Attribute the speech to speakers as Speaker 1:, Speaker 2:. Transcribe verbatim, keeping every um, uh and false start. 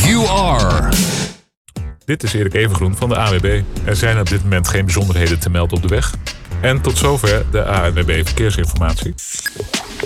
Speaker 1: you are.
Speaker 2: Dit is Erik Evengroen van de A N W B. Er zijn op dit moment geen bijzonderheden te melden op de weg. En tot zover de A N W B Verkeersinformatie.